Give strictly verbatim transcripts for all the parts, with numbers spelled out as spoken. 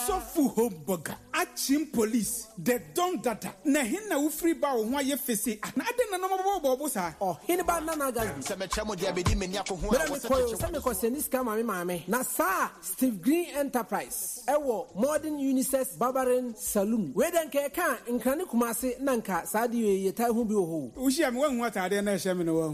Sofu Homburger, Achim Police, the Don Data, Nahina Ufri Bao, why you face it, and I didn't know Bobosa, or Hiniba Nanaga, Samachamo Diabidi Meniaco, who was in this camera, mammy. Nasa, Steve Green Enterprise, Ewo, Modern Unisex Barbarian Saloon, where then can in Kanikumasi, Nanka, Sadi, Yetahu, Usham, one what I didn't know.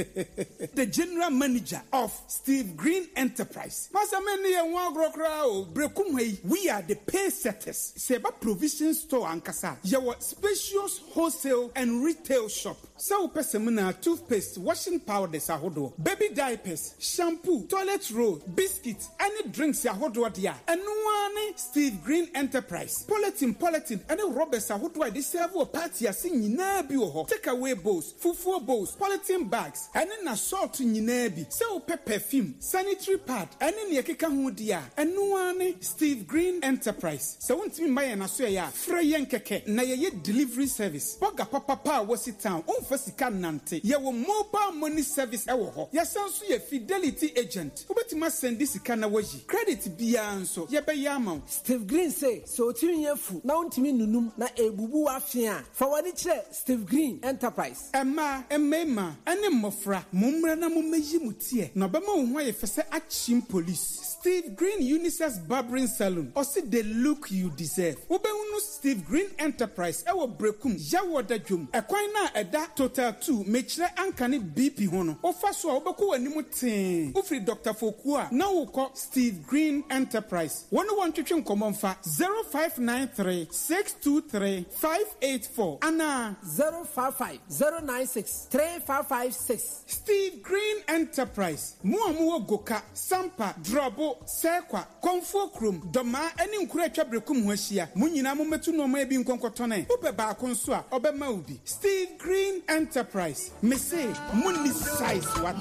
The general manager of Steve Green Enterprise, Masamani and Wagro Crowd, Brekumway, we are the pay setters. Seba Provision Store and Kasa, your spacious wholesale and retail shop. So, Pessamina, toothpaste, washing powder, Sahodo, baby diapers, shampoo, toilet roll, biscuits, any drinks, Yahodo, dia, and one Steve Green Enterprise. Politin, politin, and a rubber Sahodo, they serve a party, a singing Nabio, take away bowls, fufu bowls, politin bags, and then a salt in Nabi, so perfume, sanitary pad, and in Yakikahudia, and one Steve Green Enterprise. So, won't me buy an Asuya, Freyan Keke, Naya delivery service. Boga Papa was it town, oh, Fasika Nante, Yawo mobile money service, Ewo, Yasansu, a fidelity agent. Who bet must send this kind of waji? Credit Bianso, Yabayamo. Steve Green say, so two year food, now to me nunum, na a bubu afia. For what it Steve Green Enterprise. Emma, Emma, and Mofra, Mumrana Mumeji Mutie, Nobama, why if I say Achim Police. Steve Green Unisex Barbering Saloon, or see the look you deserve. Ubenu Steve Green Enterprise, Ewo Brekum, Yawoda Jum, Aquina Eda Total two, Mechre Ankani B P Hono, Ofaso Obaku and Nimutin, Ufri Doctor Fokua, now we call Steve Green Enterprise. one oh one Chichum Common Fa zero five nine three six two three five eight four, Anna zero five five zero nine six three five five six. Steve Green Enterprise, Muamu Goka, Sampa, Drobo. Sekwa, Comfort Room, Doma, any Nkuracha Brekum Weshia, Munina Mumetu no maybe in Concotone, Ubeba Consua, Obe Maudi, Steve Green Enterprise, Messe, Mundi size what?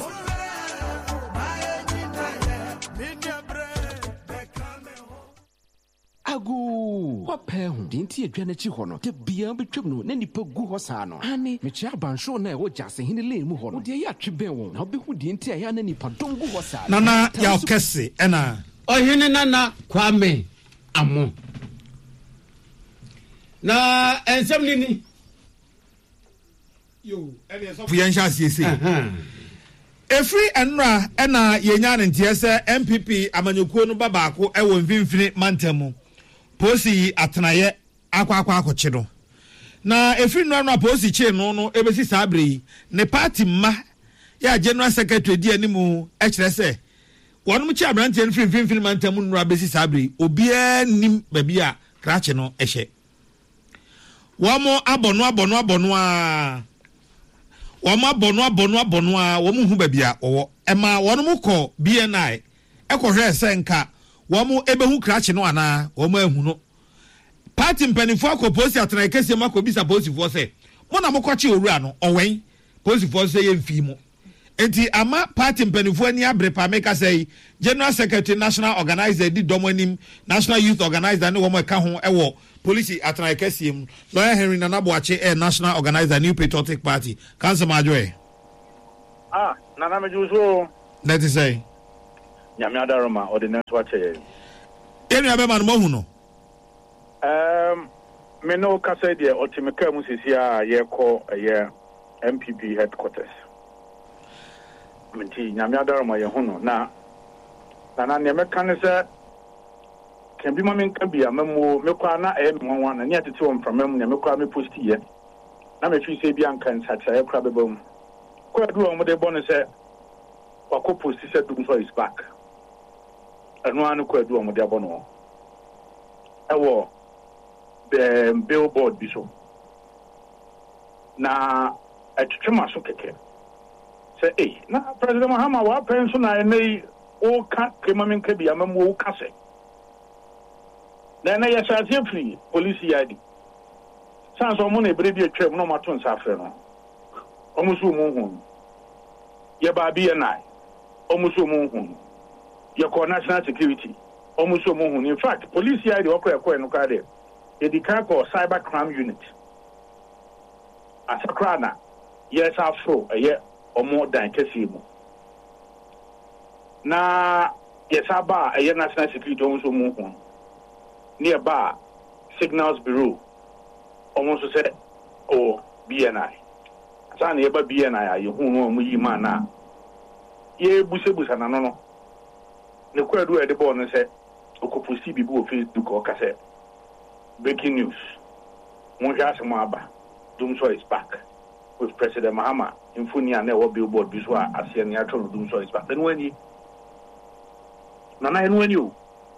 Agu, what pen didn't you advantage hono? The beer between any pogu hosano. Honey, Michaban show now what just in the lame hono. Dear Yachibeon, how be who didn't hear any padongu hosa. Nana, Yao Kessi, Anna. Oh, Nana, Kwame, Amo. Na, and somebody. You, Fianchas, you see. Every Enra, Anna, Yanyan and T S M P P, Amanyukono Babako, I will infinite Mantemo. Posi Atanaye, Aqua Cochino. Na, every Nana Posi Cheno, no, Ebesi Sabri, ne party ma, ya General Secretary Dianimu, H S A. One much abranch and free infinite Mantamun Rabesi Sabri, Obia Nim Babia, Cracheno, Eshe. One more abonwa, bonwa, bonwa. Wama bonwa bonwa bonwa womu hu babia owo ema wono mu ko B N I eko hwe senka womu ebehu krache no ana womu ehu no party mpanifo akoposi atena kese mako bisa posifo se mo na mokwache owura no owen posifo se ye mfi mu enti ama party mpanifo ani abrepa meka say General Secretary National Organizer di domonim National Youth Organizer ne womu ka ho ewo police atena kese mu Lawyer Henry Nanaboache e National Organizer New Patriotic Party Council Majoe ah nana mejuso let us say nyame adaroma ordinance wache enu abema no hu no um me no ka say de otimeka mu sisia ye ko ye M P P headquarters menti nyame adaroma ye hu no na nana ne meka ne se can be mamma can be a memo, Mekwana, and one, and yet it's one from them, Mekwa post here. Now, if you say Bianca and such a crabble, quite wrong with the bonus, or couples said to for his back. And one who quite wrong with their bono. I wore the billboard bishop. Now, at Chamasoke say, eh, now, President Mahama, what pension I may all cut Kimamin can be a memo cassette. Then I shall see free police yard. Sans or money, brave trip, no matter suffer. Almost moon. Your baby and I. Almost moon. Your core national security. Almost moon. In fact, police yard operate a coin card. A decap or cyber crime unit. As a crana, yes, afro, a year or more than Cassimo. Now, yes, I bar a year national security also moon. nearby Signals Bureau almost said oh B N I san nearby B N I you who know me man ye busebusa na no no ne kwadu e de bo no se okoposti bibi o Facebook o ka se breaking news mo ja se mo aba Dumsor is back with President Mahama in Funia na wo billboard bi so asia ne atro Dumsor is back then when you nana en when you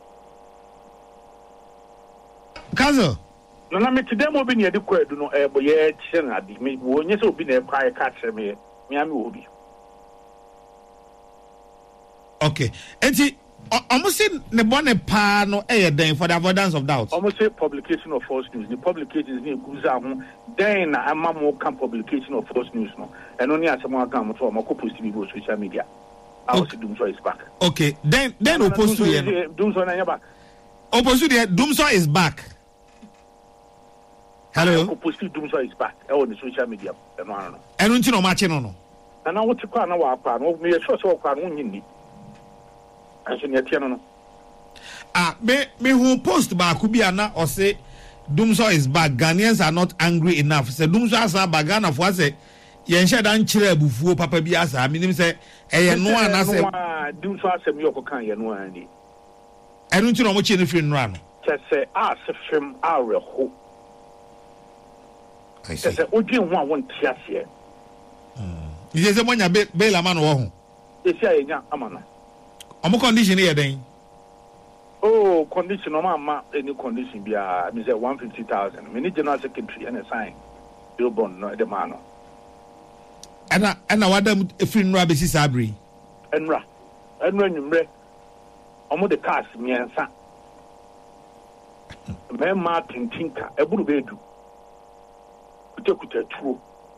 Kazo nana me today mo bi ne de kwadu no e bo ye kire na di me wo nye se obi na e kwa e ka kire me me ami obi. Okay. Enti almost say ne bone pa no e den for the avoidance of doubt. Almost say publication of false news. The publications ni guza ho den na ama mo kan publication of false news no. And only as mo kan mo to mo ko post bi go social media. I was Dumsor is back. Okay. Then then opposed to here. Dumsor na back. Opposed to here Dumsor is back. Hello. Ko post Dumsor is back. E on the social media. E no no. Enu nti no ma che no no. Na what kwa na wa kwa no me sure so kwa no nyini. Ah, me me who post back could be ana or say Dumsor is back. Ghanaians are not angry enough. Say Dumsor as a bagana for say yen sha dan chire bufuo papa bi asa. I mean say eh no ana say Dumsor asem yo kokan ye no ani. Enu nti no mo chi ne free no ano. Che say a se fem a reho. I say say odwi ho a won tiase. Mm. Ye say mo nya be be la man wo ho. E sia ye nya amana. Omo condition here then. Oh, condition no ma any condition be a me say one hundred fifty thousand. Me need general secretary and a sign. Billboard no the man no. Ana ana wada free no abesi sabri. Enra. Enra nyumre. Omo the cars miensa. Me ma tintinka eburu bedu. Kuta true.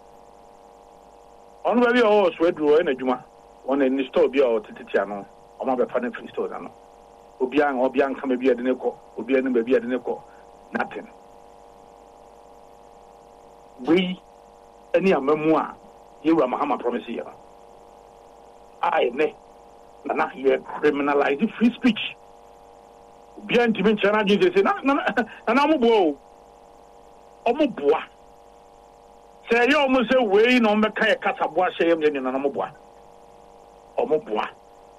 On we o swedro na adwuma. On any store be o tititia no. Oma be fa na free stores ano obian obian kama bia de ne ko obian ne bia de ne ko nothing we any amamu a Yewura Mahama promise here ai ne na na ye criminalize free speech obian timi chana je say na na na mo bo o mo boa say yo mo say we no me kai kasa boa hye yem ne na mo boa o mo boa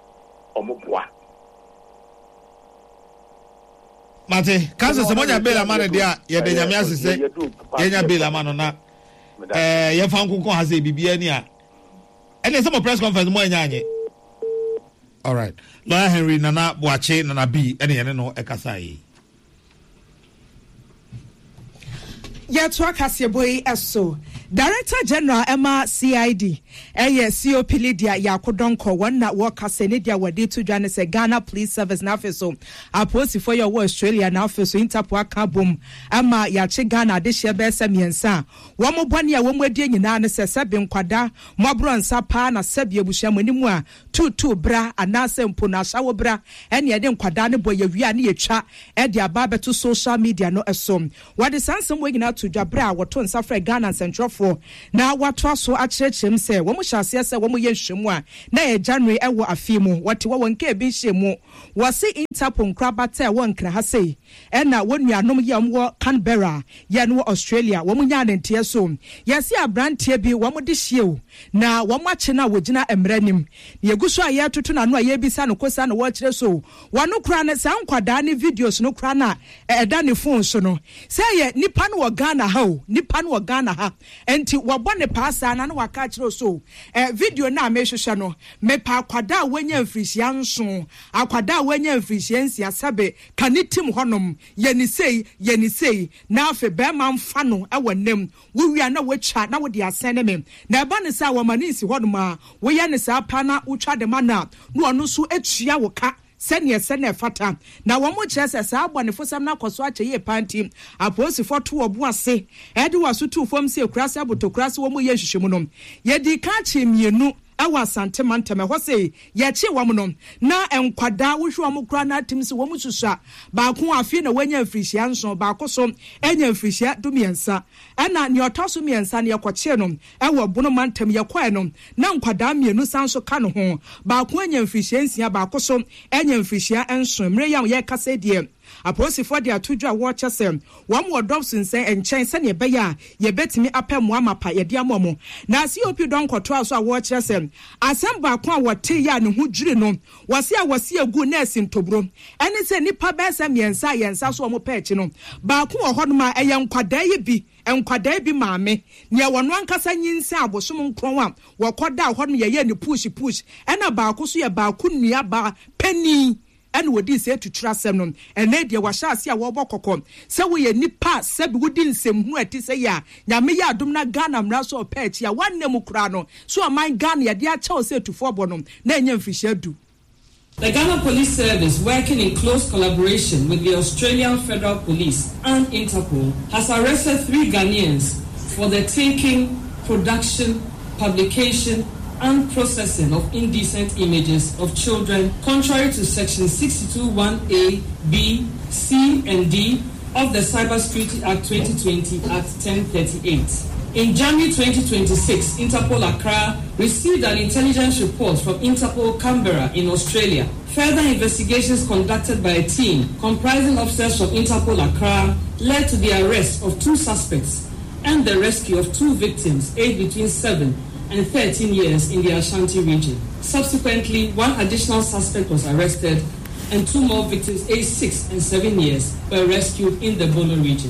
Mate, kaso se monya bela mane dia ye de nyame asese ye nya bela mano na eh ye fa nkonko ha se bibia ni a ene se mo press conference mo nya anye. All right. Lawyer Henry Nana Boache Nana B ene ye no ekasa yi. Ye to akase boy eso Director General Emma C I D eye C O P Lydia Yakodonko one na work asene dia wade to Ghana se Ghana Police Service na office aposi for your Australia na office Interpol aka bom ama ya che Ghana de hye be se miensa wo mo bone a wo mo ade nyina ne se sebe nkwada mo abro nsa pa na sebe abusha manimu a tutu bra anase mpo na shawo bra ene ye de nkwada ne boye wi a ne yetwa e de aba beto social media no esom what the sansem we nyina to dwabra woto nsa fra Ghana Central for na watwa so akyerɛkyerɛm sɛ wɔn hyase sɛ wɔn yɛ nhwɛmu a na yɛ January ɛwɔ afi mu wɔte wɔn nke bi nhwɛmu wɔse Interpol nkrabata ɛwɔ nkra ha sei ɛna wɔn nuanom yɛ wɔn Canberra yɛ no Australia wɔn nya anenteɛ so yɛse abranteɛ bi wɔn de hyew na wɔn akye na wɔgyina emranim na yɛgu so a yɛtoto na no a yɛbisa no kosa na wɔkyerɛ so wɔn kura ne saa nkwadaa ne videos no kura na ɛda ne phone so no sɛ yɛ nipa no wɔ Ghana ha o nipa no wɔ Ghana ha enti wabone paasa na na waka kire so eh video na amehwehwe no me pa akwada wanya mfirihia nso akwada wanya mfirihia nsia sabe kanitim honom yeni sei yeni sei na afe be ma mfa no ewonem wo wia na wetwa na wo de asene me na eba ne sa wo manisi honom a wo ye ne sa pa na utwa de mana no ono so etua wo ka senior senior fata na wo mo kyerɛ sɛ abɔ ne fosam na kɔso akyɛ ye panti aposifo to obu ase ɛde waso tu fam se kurase abotokurase wo mo ye hwehwemu no ye di ka kye mienu awa asante mantame hɔ se ye kye wam no na enkwada wo hwe wam kura na atim se wo mo susua ba ko afi na wanya mfirihia nso ba ko so enya mfirihia do miensa ɛna ne ɔtɔso miensa ne yɛkɔkye no ɛwɔ bono mantam yɛkɔe no na nkwada mienu sanso ka no ho ba ko enya mfirihia nsia ba ko so enya mfirihia enso mre yam ye kase die aposifo de atodwa watch sem one more dobson say enchen se ne be ya ye betimi apem amapa ye de amomo na C O P don kwoto aso a watch sem asem ba ko a wote ya ne ho dwiri no wase a wase agu nurse ntobro ene se nipa be sem yensa yensa so mo pechi no ba ko ho no ma eye nkwada ye bi enkwada bi maame ne wono ankasa nyinsa abosom nkron a wokoda ho no ye ye ne push push ena ba ko so ye ba ko nua ba pani and we did say to trust them and they dear was shall see a wobokoko so we a nipa said we didn't say who at say ya yamia dumna Ghana mraso pet ya one name crano so a my Ghana ya dear child say to four bonum name fisher do. The Ghana Police Service, working in close collaboration with the Australian Federal Police and Interpol, has arrested three Ghanaians for the taking, production, publication and processing of indecent images of children contrary to section sixty-two one A, B, C and D of the Cybersecurity Act twenty twenty at ten thirty-eight. In January twenty twenty-six, Interpol Accra received an intelligence report from Interpol Canberra in Australia. Further investigations conducted by a team comprising officers from Interpol Accra led to the arrest of two suspects and the rescue of two victims aged between seven and thirteen years in the Ashanti region. Subsequently, one additional suspect was arrested and two more victims aged six and seven years were rescued in the Bono region.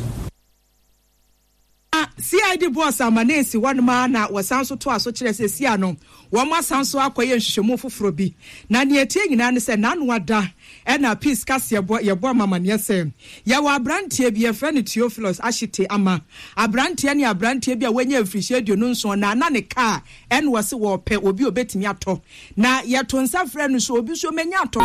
C I D boss amanesi one man na wasanso to aso kire se sia no wo ma sanso akoye nhwehwemu foforo bi na ne etie nyina ne se nanu ada e na peace kase yebo yebo mamane se ya wa abrantie bi efre ne Theophilus Ashite ama abrantie ne abrantie bi a wanya afrihye dio no nso na na ne ka e no wose wo pe obi obetimi ato na ye to nsa frɛ no so obi so menya ato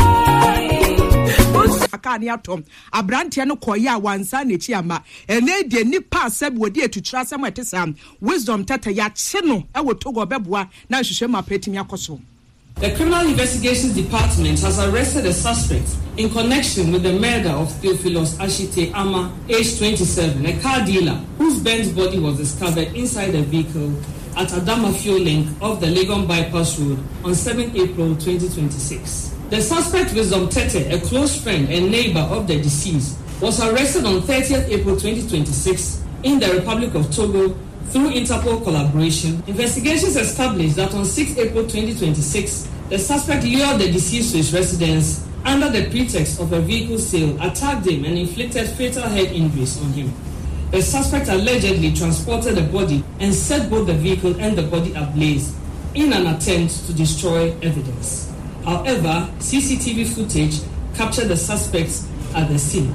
aka ne ato abrantie no koye a wansa ne chi ama ene de nipa seb wodi etutra sam etesam wisdom tata ya che no e wo togo beboa na hwehwe ma petimi akoso. The Criminal Investigations Department has arrested a suspect in connection with the murder of Theophilus Ashite Ama, age twenty-seven, a car dealer whose burnt body was discovered inside a vehicle at Adama Fuel Link of the Legon Bypass Road on seventh April twenty twenty-six. The suspect, Wisdom Tete, a close friend and neighbor of the deceased, was arrested on thirtieth April twenty twenty-six in the Republic of Togo through Interpol collaboration. Investigations established that on sixth April twenty twenty-six, the suspect lured the deceased to his residence under the pretext of a vehicle sale, attacked him and inflicted fatal head injuries on him. The suspect allegedly transported the body and set both the vehicle and the body ablaze in an attempt to destroy evidence. However, C C T V footage captured the suspects at the scene.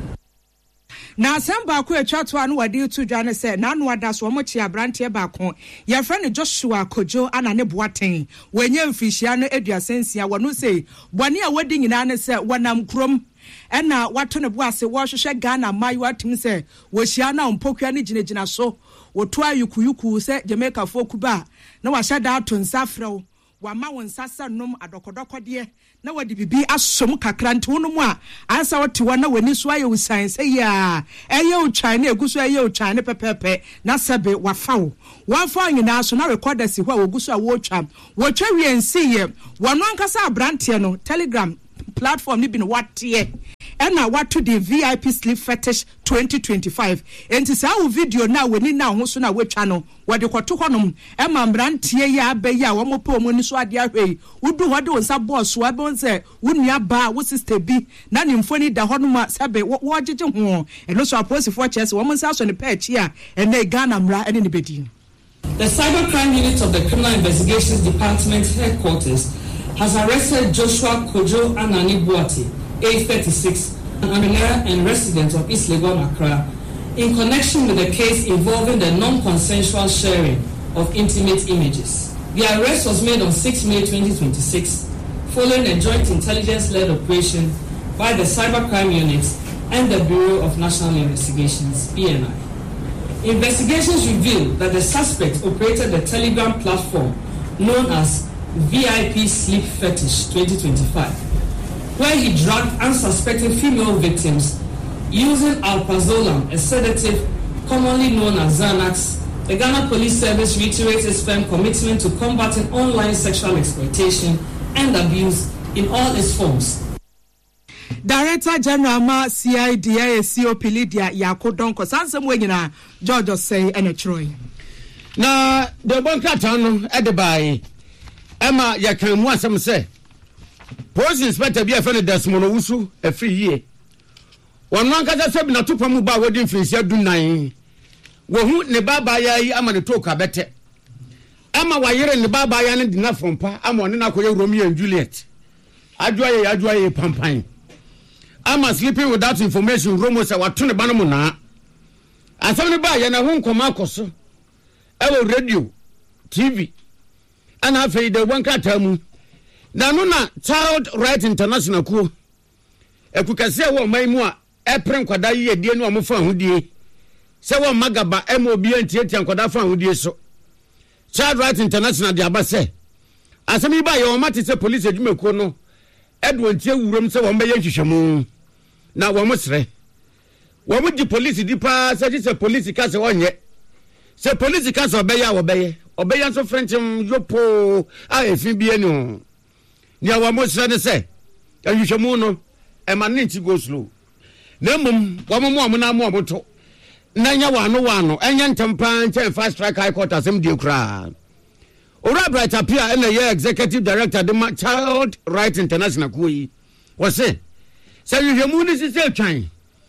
Na samba ku etwato anu wadi tu dwane se na anu ada so mo chi abrante ba ko ye friend Joshua Kojo ana ne boaten wenye mfihia no aduasensia wono sei bone a wadi nyina ne se wonam krom ena wato ne boase wo hwehwe Ghana mayu atim se wo hia na mpokua ne ginagina so wo to ayukuyuku se Jamaica folk ba na wa hya da ato nsafrew wa ma won sasa nom adokodokode na wadi bibi asom kakra nti wono mu a ansa wote wa na wani so aye usan se ya eye o China eguso eye o China pepepe na sebe wafawo wafa nyina so na recorder si ho a oguso a wo twa wo twa wiensi ye wono ankasa abrante no Telegram platform ni bi no watie ena watu the V I P sleep fetish twenty twenty-five enti sa wo video na weni na ho so na wetwa no wode kwoto honom e ma mbrantie ya abayi a wo mopo mu ni so ade ahwei wudu hode wo sa boss wa be onse wunua ba wo sister bi na ne mfoni da honom a sabe wo gege ho eno so aposifo chese wo monsa so ne pechi a ene Ghana mra ene ne bedi. The Cybercrime Unit of the Criminal Investigations Department headquarters has arrested Joshua Kojo Anani Boate, age thirty-six, an entrepreneur and resident of East Legon, Accra, in connection with a case involving the non-consensual sharing of intimate images. The arrest was made on sixth May twenty twenty-six, following a joint intelligence-led operation by the Cybercrime Unit and the Bureau of National Investigations, B N I. Investigations revealed that the suspect operated the Telegram platform known as V I P Sleep Fetish twenty twenty-five, where he drugged unsuspecting female victims using alprazolam, a sedative commonly known as Xanax. The Ghana Police Service reiterates its firm commitment to combating online sexual exploitation and abuse in all its forms. Director General ma C I D A C O P Lydia Yakodonko sansem we nyina George say ene chroy na the bankata no e de bai ema yakan mu asem say police inspector bi afa ne Desmond Owusu afri yie wonu ankaza se bi na topa mu ba wodi mfinsia dunan wo hu ne baba ya yi ama ne toka bete ama wayere ne baba ya ne dina fompa ama one na koye Romeo and Juliet adwoye adwoye pampan ama sleeping without information Romo say wato ne ba no mu na asem ne ba ya na hu nkoma akoso ewo radio T V ana afei de bankata mu na no na Child Right International ko ekukase wo man mu a epre nkwada yi edie no amfa hodie se wo magaba emobi antietia nkwada fa hodie so Child Right International de abase asemi ba ye o mate se police adwumako no edwo ntie wurom se wo mbe ye hwehwemu na wo mosre wo mu di police di pa se se police ka se wonye se police ka se obeye obeye obeye so frenchim yopo a efin bi enu ni awa mosre ne se ahwehwemu no e ma nti go slow na mum wo mo mo na mo moto na nya wano wano enya ntempa nche fast track high court asem die kra ora bright appear and the executive director the Child Right International kuyi wose say hwehwemu ni sise twan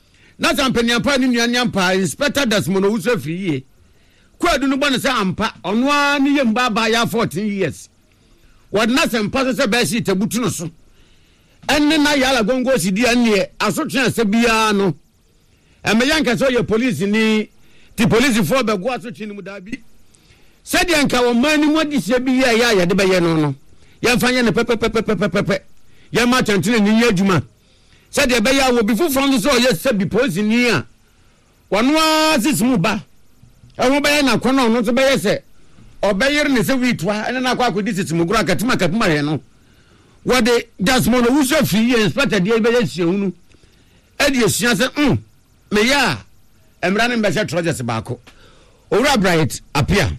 na sampania pa ni nuanya pa Inspector Desmond Owusu afie kwadu no bone say ampa ono a ni yemba ba ya fourteen years wadna sempa se be shi tabutu no so enne na yala gongo sidi ane asotwe asebia no emeyanka so ye police ni ti police for be go asotwe ni mudabi sedi anka wo mani modi sebia ya ya de be ye no no ya fanye ne pepepepepepe ya ma tantene ni adwuma sedi be ya wo bi fu from so ye sebi police ni a wono asisimu ba eho be na kono no so be ye se obeyere ne se witwa ene na kwa akodi sisimu gura katima kapima ye no what the Desmond Owusu free inspector dey be yesiunu e dey esua se mm me ya emra ne mbese trojes baako owura bright appear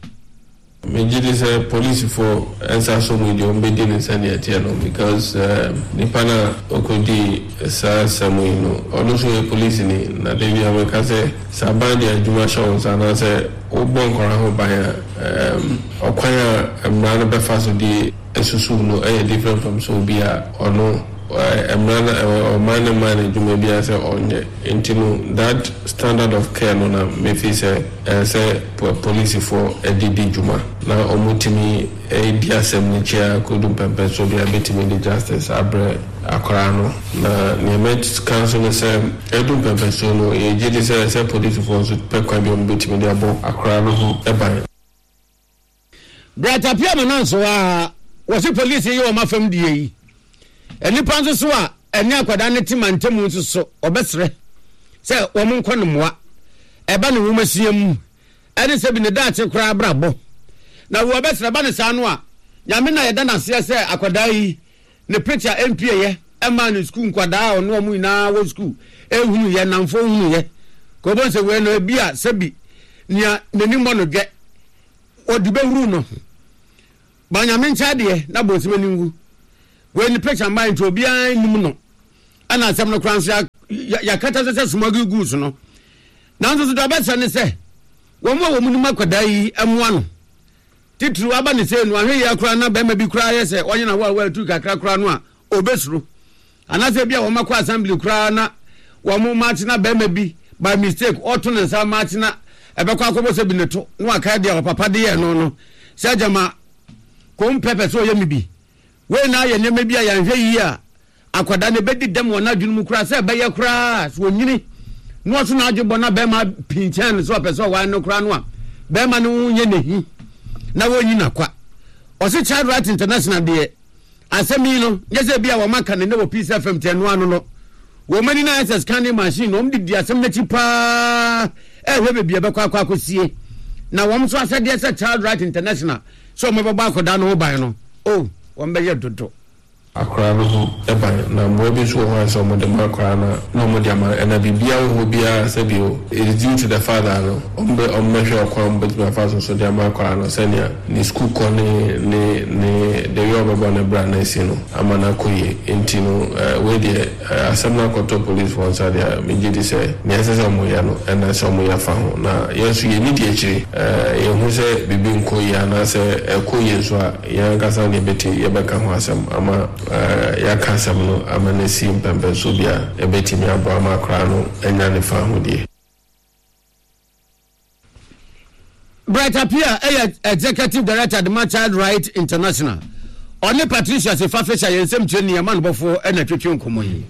me jidi say police for answer so me dey ombedi ne sane atia no because ni pana okodi sa samuino ono so police ni na dey bi ameka say sabandi adwuma show sana say obon kora ho ban um okwanya emra ne be fa so di esusu no eh different from so bia ono emrana or man man jume bia say onye intino that standard of care no na me fi say say police for edidi juma na omutimi e dia sem ni chia kodum pempe so bia betimi di justice abre akora no na ne met council say edum pempe so no e jidi say say police for so pe kwa bi betimi di abo akora no ho e ban brata pia mananso a wasi police yi o mafam die yi eni panso so a eni akwada ne timantemu nso so obesre se wo mo nkɔ nomoa eba ne wumasiem eni se bi ne daate kora brabo na wo obesre ba ne sa no a nyame na yeda na se se akwada yi ne picture M P ye e ma ne school nkwada o no mu ina wo school ehunu ye namfo hunu ye ko bon se we no bia se bi nia nani mo no dwe odibe huru no ba nyame ncha de na bo se maningu when the picture mind to be nim no ana asem no kranso ya kata se smogu goods no na nso do abesa ne se wo mo wo munum akwada yi amoa no titru aba ne se no ahwe ya kra na be ma bi kra ye se onye na wa wa tu kakra kra no a obesuro ana se bia wo makwa assembly kra na wo mo match na be ma bi by mistake oto ne sa match na ebe kwa akobo se bi ne to no aka dia papa de ye no no se jama kom pepe so ye mi bi we na ye nyeme bia ya nhwe yi a akwada ne bedi dem wona dwunu kura se be ye kura so nyini no so na adwebo na be ma pinchan so pese wa no kura no a be ma no nye nehi na wo nyina kwa o se Child Right International de asemi no ye se bia wo maka ne wo Peace F M ten no ano no wo mani na access scanning machine no mdi dia sem na chi pa e we be bia be kwa kwa kosie na wo mso asede se Child Right International so mo be ba akwada no ban no oh wọ́n bẹ yẹ dodo. akora no ho eban na mo bi so ho so mo de ma akora na no mo de ma na bibia ho bia sabio it is due to the father no ombe ombe hwe akwa mbe ma fa so so de ma akora no senia ni school ko ne ne ne de yo baba na bra na si no amana koye enti no we de asemna koto police for answer dia me gidi say me asese mo ya no na so mo ya fa ho na yesu ye ni de chiri eh ye hu se bibi nko ya na se koye so a ya kasa ne beti ye beka ho asem ama ya kasa no amane si mpembe so bia e beti mi abo ama kra no enya ne fa ho die. Bright Appear executive director the Child Right International only Patricia Sefafesha yensem twene yaman bofo na twetwe nkomo yi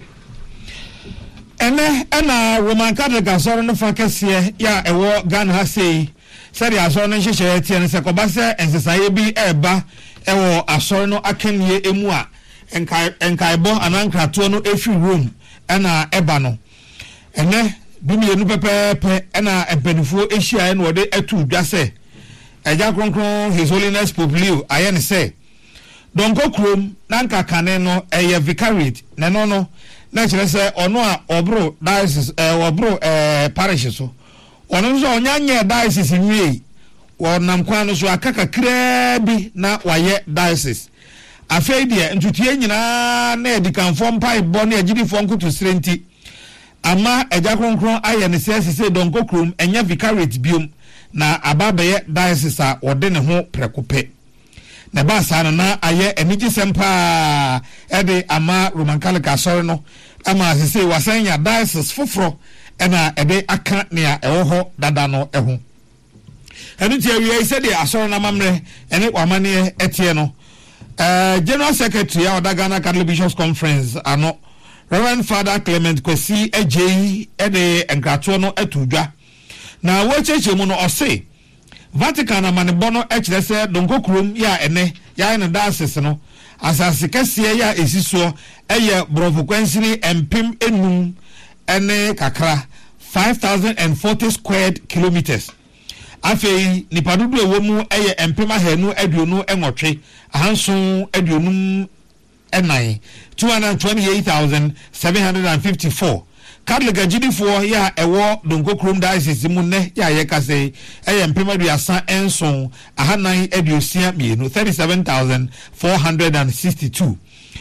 ene ena woman card ga soro no fa kese ya ewo Ghana ha sei sɛ de asɔre no nhyehyɛ tie no sɛ kɔba sɛ nsesaeɛ bi ɛba ɛwɔ asɔre no akanie emu a enkai enkaibɔ anankratoɔ no efi room ɛna ɛba no ɛnɛ bimienu pɛpɛɛpɛ ɛna ɛmpanifoɔ ehyia ɛna wɔde atu dwa sɛ ɛgya kronkron His Holiness Pope Leo ayɛ ne sɛ donko krom nanka kane no ɛyɛ vicariate na no no na kyerɛ sɛ ɔno a ɔbro diocese ɛɛ ɔbro ɛɛ parish so ɔno nso ɔnyanyɛ diocese nwie wɔnam kwan no so aka kakraa bi na wayɛ diocese afei deɛ ntutie nyinaa na edikanfo mpai bɔ na agidifo nkoto srenti ama ɛgya kronkron ayɛ ne sɛ sɛ donko krom ɛnya vicariate biom na ababɛyɛ diocese a wɔde ne ho prekope na ba sa na ayɛ enigi sempa ɛde ama Roman Catholic asɔre no ama sɛ wasan nya diocese foforo ɛna ɛde aka nea ɛwɔ hɔ dada no ɛho ɛno tie wie sɛ de asɔre na mamre ɛne wamane ɛtie no eh General Secretary a Oda Ghana Catholic Bishops Conference ano Reverend Father Clement Kwesi Ejei ɛde nkrato no atudwa na wo cheche mu no ɔse Vatican amanebɔ no ɛkyerɛ sɛ donko krom ya ene ya ne diocese no asase kɛseɛ ya esiso ɛyɛ brofo kwansini empim enum ene kakra five thousand forty squared kilometers afei nipadudu ewo mu ɛyɛ empim ahanu aduonu enwɔtwe ahanson aduonum enai two hundred twenty-eight thousand seven hundred fifty-four Catholic agidifo ya ewo donko krom diocese mu ne ya ye kase eye mpema duasa enson ahanan aduosia mienu thirty-seven thousand four hundred sixty-two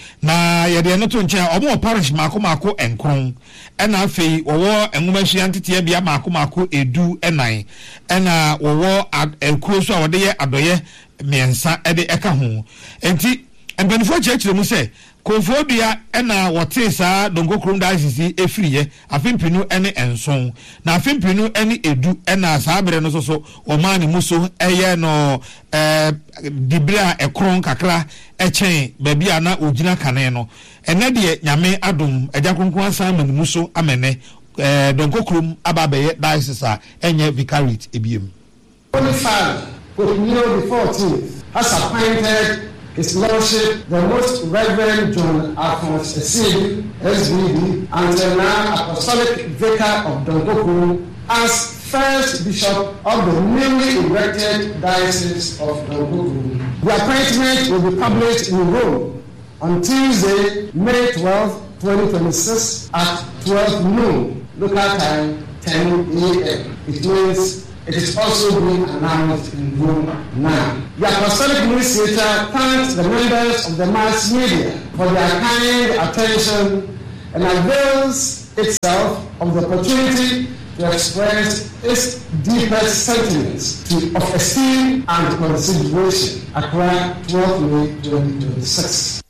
na ye de no to nche omo parish mako mako enkron ena afei wowo enwuma hia ntete bia mako mako edu enan ena wowo ekuo so a wode ye adoye miensa ede eka ho enti empanifo chechire mu se Konfobia ena wote saa donko krom diocese efiriye afimpinu ene enson na afimpinu ene edu ena saa bere no so so o man muso eye no eh dibra ekron kakra echen babia na ogina kane no ene de nyame adom agya kronkron asan man muso amene eh donko krom ababeye diocese a enye vicariate ebiem. Holy Father Pope Leo the fourteenth has appointed His Lordship, the Most Reverend John Alphonse Essien, S V D, until now Apostolic Vicar of Donko Krom, as first Bishop of the newly erected Diocese of Donko Krom. The appointment will be published in Rome on Tuesday, May twelfth, twenty twenty-six at twelve noon, local time ten a m It means it is also being announced in Rome now. The Apostolic Initiator thanks the members of the mass media for their kind attention and avails itself of the opportunity to express its deepest sentiments to, of esteem and consideration. Accra, twelfth May twenty twenty-six.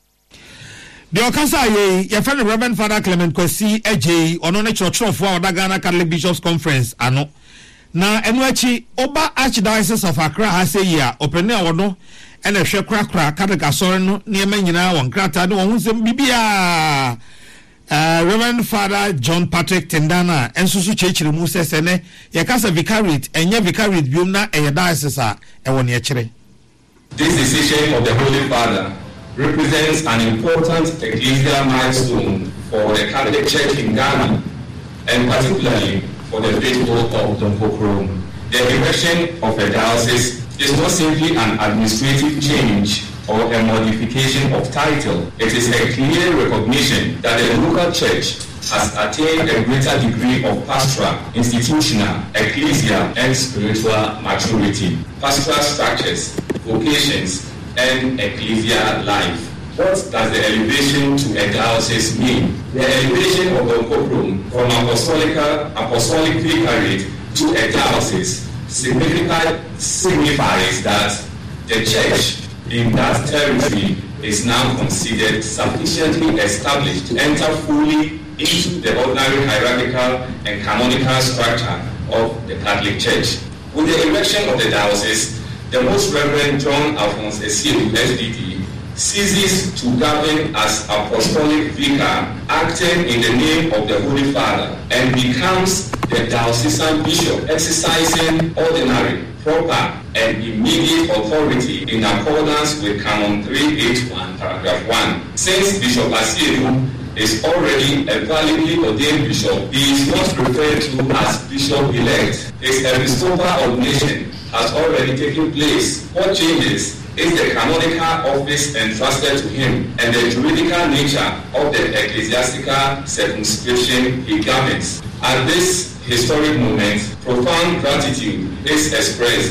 The Okasa ye your friend Reverend Father Clement Kwesi Ejei ono ne church of Oda Ghana Catholic Bishops Conference ano na enu achi oba Archdiocese of Accra ha say ya opene awono ene hwe krakra Catholic asore no niema nyina won krata de won nsem bibia uh, Reverend Father John Patrick Tendana ensusu chechire mu sese ne ye kasa vicariate enye vicariate biom na eye diocese a ewo ne kire. This decision of the Holy Father represents an important ecclesial milestone for the Catholic Church in Ghana and particularly for the faithful of Donko Krom. The erection of a diocese is not simply an administrative change, or a modification of title. It is a clear recognition that the local church has attained a greater degree of pastoral, institutional, ecclesial, and spiritual maturity. Pastoral structures, vocations, and ecclesial life. What does the elevation to a diocese mean? The elevation of the Donko from apostolic, apostolic vicariate to a diocese signifies that the church in that territory is now considered sufficiently established to enter fully into the ordinary hierarchical and canonical structure of the Catholic Church. With the erection of the diocese, the Most Reverend John Alphonse Essiedu, S D D, ceases to govern as apostolic vicar, acting in the name of the Holy Father, and becomes the diocesan bishop, exercising ordinary, proper, and immediate authority in accordance with Canon three eighty-one, paragraph one. Since Bishop Essiedu is already a validly ordained bishop, he is not referred to as bishop-elect. His episcopal ordination has already taken place. What changes is the canonical office entrusted to him and the juridical nature of the ecclesiastical circumscription he governs. At this historic moment, profound gratitude is expressed.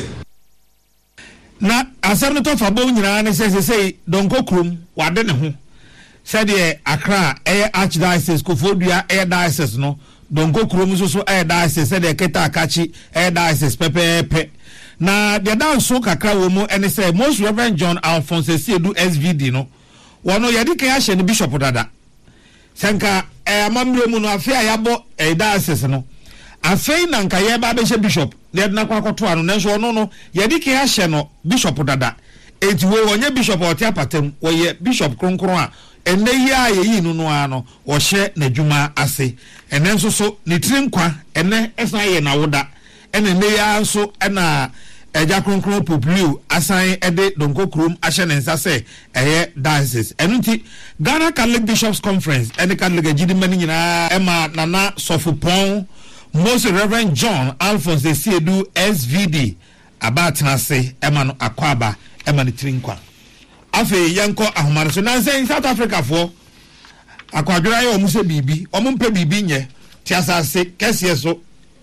Na asarno to fa bo nyina ne se se Donko Krum wade ne ho said the Accra air archdiocese Kofodua air diocese no Donko Krum so so air diocese said the Keta Akachi air diocese pepepe. Na the dance so kakra wo mu ene say Most Reverend John Alphonse Essiedu S V D no wono yedi kan ahye ne bishop dada sanka eh amamre mu no afia yabo eh diocese no afei na nka ye ba be bishop le na kwa kwato anu nenso ono no yedi kan ahye no bishop dada enti wo wonye bishop oti apatem wo ye bishop kronkron a enne yi a ye yi no no ano wo hye na dwuma ase ene nso so ne trinkwa ene esan ye na woda ene ne ya nso ena eja kronkron populiu asan ede Donko Krum ahye ne nsa se eye diocese enunti Ghana Catholic Bishops Conference ene Catholic agidi mani nyina ema nana sofupon Most Reverend John Alphonse Essiedu S V D abatena se ema no akwaba ema ne trinkwa afi yanko ahomare so nanse South Africa fo akwadwira ye omu se bibi omu mpe bibi nye ti asase kese so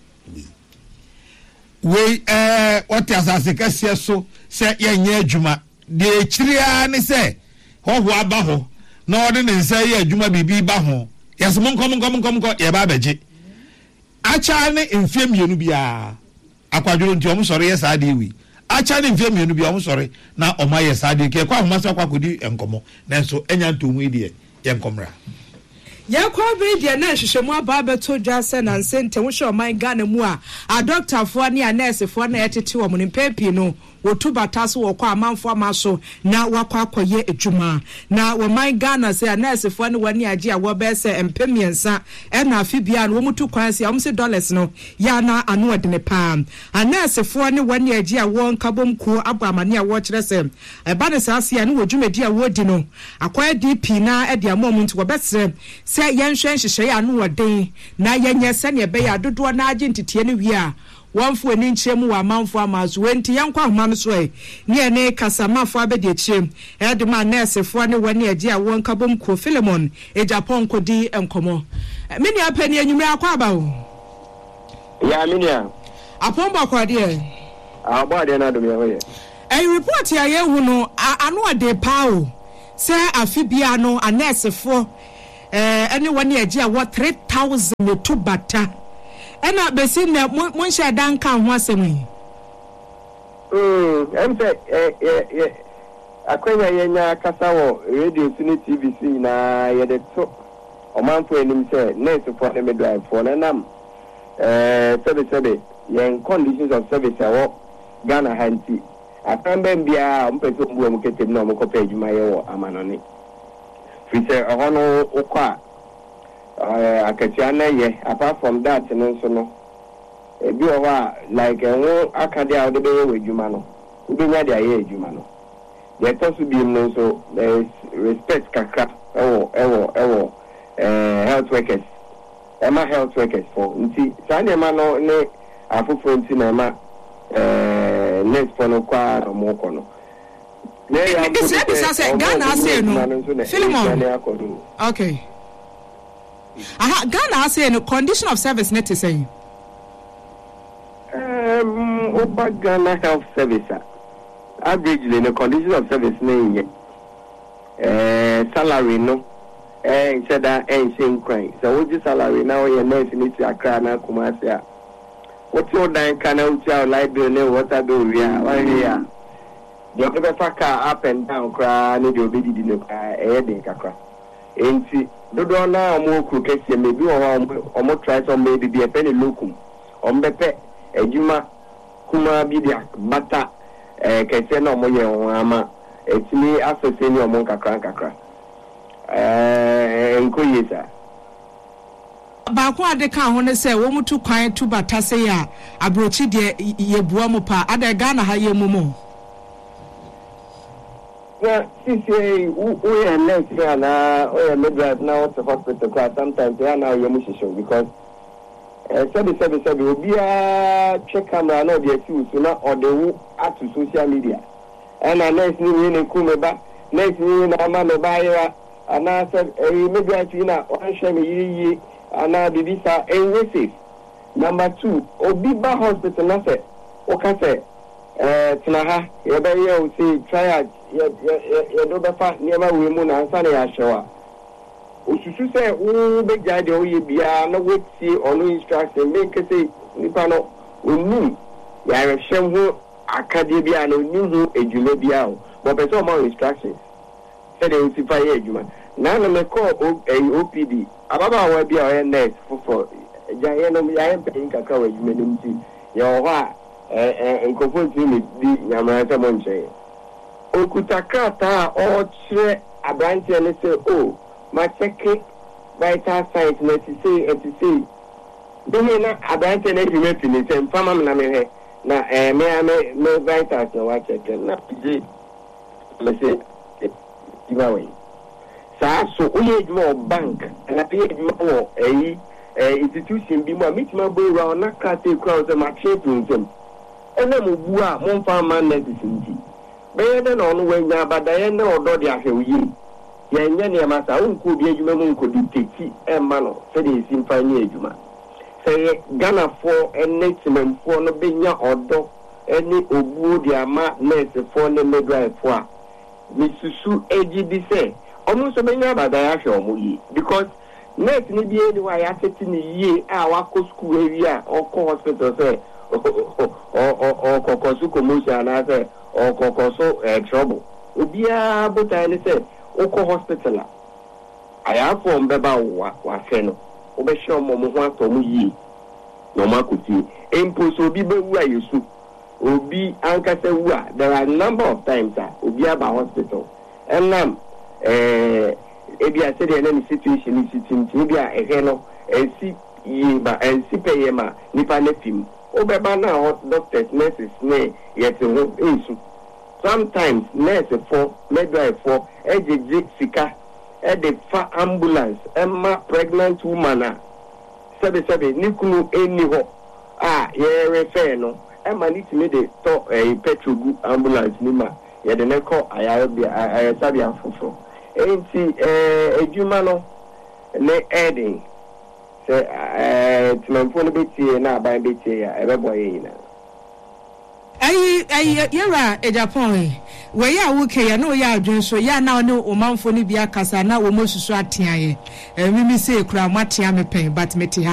we eh what asase kese so se yenye adwuma de chiria ne se ho ho aba ho na ode ne nse ye adwuma bibi ba ho yasemo nkom nkom nkom nkom ye ba beje acha ne mfie mienu bia akwadwiro nti omu sori ye sa de wi acha ne mfie mienu bia omu sori na oma ye sa de ke kwa homa so kwa kodi enkomo nanso enya ntomu ide ye nkomra ya kwa be na hwehwemu aba beto dwase na nsente wo hwe oman Ghana mu a a doctor fo ne a nurse fo na yetete wo mun pepi no wotu bataso wo kwa amanfo amaso na wakwa akoye adwuma na wo man Ghana se a nurse fo ne wani age a wo be se empemiensa e na afibia no wo mutu kwanse am se dollars no ya na anu odene pa a nurse fo ne wani age a wo nkabom ku abamane a wo kire se e ba ne sase a ne wo dwumedi a wo di no akwa D P na e de amom nti wo besere se yenhwen hyehyɛ ya no wɔden na yenye se ne be ya dodo na age ntitiɛ ne wi a wonfo ani nkyeremu wa manfo amazo wenti yankwa homa no so e ne ne kasamafo abedi akyerem e de ma nurse fo ne wani agi a won kabom ko Philemon e Japan kodi enkomo mini apani anyumre akwa aba o ya mini a apomba kwa de aba de na do me hoye e report ya ye hu no anu ade pa o se afibia no a nurse fo eh ene wani agi a wo three thousand to bata ena besi na mun sha dan kan ho asem yi mm em se eh eh akwanya yenya kasa wo radio sini T V C na ye de to o man fo enim se nurse fo na me drive fo na nam eh sebe sebe yen conditions of service awo Ghana hanti atambe bia mpese mbu mu ketem na mo ko pe adwuma ye wo amanone fi se ahono okwa uh, akatiana ye apart from that no so no ebi o wa like enwo akade a de be we djuma no ubi nya de aye djuma no ye to so bi no so there is respect kakra ewo ewo ewo eh health workers ema health workers for nti sane ma no ne afofo nti na ma eh next for no kwa no mo ko no It's not say Ghana say no. Philemon. Okay. Aha, Ghana say no condition of service net is saying. Um, Oba Ghana Health Service. Averagely, the condition of service name. Uh, salary no. Eh, said that ain't same crime. So what the salary now? Your nurse needs to Accra na Kumasi. What's your dime can out your library? What I do here? Why here? The other car up and down cry. Need your baby didn't cry. Eh, they cry. Ain't see. Do do now more crooked. Maybe or more try some maybe be a penny locum. On bepe. Ejuma kuma bidia bata eh kese na omo ye ama etimi asese ni omo kakra kakra eh nkoyesa ba ko ade ka ho ne se wo mutu kwan tu bata se ya abrochi de ye bua mo pa ade Ghana ha ye mumu na sisi u u ye next ya na o ye midwife na what the hospital class sometimes ya na ye mushisho because eh sabi sabi sabi obia check camera na dey see so na odewu at social media and na next ni we ne kumeba next ni na ma me ba ya ana say eh maybe I see na on share me yi ana bibisa enwe safe. Number two, obi ba hospital na say o ka say eh tinaha ye ba ye o say triage ye ye do be fa niema we mu na ansa na ya hyewa osusu say wo be jade o ye bia na wetie ono instruction make say nipa no onu ya rehwem ho akade bia na onu ho edwuma bia o but person o ma instructions say dey usifa ye edwuma na na me call O P D ababa wa bia o nurse for ja ye no ya ye pin kaka wa edwuma no mti ye o ha eh eh nkofo ti mi di nyamara ta mo nche okuta krata o kire abrantie ne say oh my check vital signs na ti say and ti say bi na abante na bi me fini say mfama na me he na eh me me me vitals na wa check na pije me say giveaway sa so uye dwo bank na pije dwo eh eh institution bi mo mitima boy round na kate crowd say ma check nsem ena mo bu a mo mfama na ti sinji be ye na ono we nya abadaye na odo de ahweyi yenye ne masa unku bi adwuma mu nko diteki emma no se de simfa ni adwuma se Ghana for enetment for no benya odo eni obuo di ama nurse for ne midwife for a misusu ejidi se omo so benya abadaya hwe omo yi because nurse ni bi eni wa ya seti ni yi a wa ko school area or ko hospital se o o o ko su commotion na se o ko so trouble obia bota ni se oko hospital aya form beba wa wa fe no obehye omo mo ho ato mo yi no makuti empo so bi bewu ayesu obi ankasa wu a there are a number of times that obi aba hospital enam eh ebi a say the any situation is sitting ebi a ehe no ensi yi ba ensi peye ma nipa na fim obeba na doctors nurses ne yete ho ensu sometimes nurse for midwife for ejeje sika e de fa ambulance emma pregnant woman a sebe sebe nikunu eni ho ah ye refer no emma ni timi de to eh petrol gu ambulance ni ma ye de ne ko aya bi aya sabi afofo enti eh edwuma no ne edin se eh timamfo no betie na aban betie ya ebebo ye ina ai ai yera e Japan we ya wuke ya no ya adwun so ya na ne o manfo ni bia kasa na wo mosusu ateaye eh mimi se kura matea me pen but meti